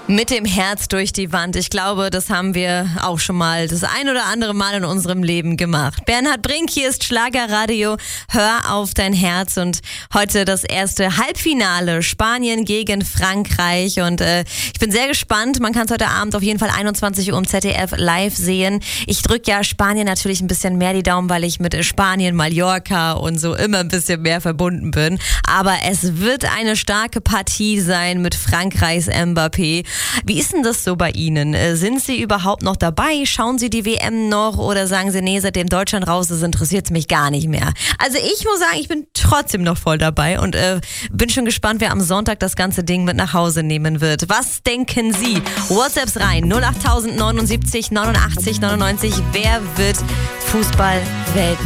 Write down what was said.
Mit dem Herz durch die Wand. Ich glaube, das haben wir auch schon mal das ein oder andere Mal in unserem Leben gemacht. Bernhard Brink, hier ist Schlagerradio. Hör auf dein Herz. Und heute das erste Halbfinale. Spanien gegen Frankreich. Und ich bin sehr gespannt. Man kann es heute Abend auf jeden Fall 21 Uhr im ZDF live sehen. Ich drücke ja Spanien natürlich ein bisschen mehr die Daumen, weil ich mit Spanien, Mallorca und so immer ein bisschen mehr verbunden bin. Aber es wird eine starke Partie sein mit Frankreichs Mbappé. Wie ist denn das so bei Ihnen? Sind Sie überhaupt noch dabei? Schauen Sie die WM noch oder sagen Sie, nee, seitdem Deutschland raus ist, interessiert es mich gar nicht mehr? Also ich muss sagen, ich bin trotzdem noch voll dabei und bin schon gespannt, wer am Sonntag das ganze Ding mit nach Hause nehmen wird. Was denken Sie? WhatsApps rein, 08079 89 99. Wer wird Fußball-Weltmeister?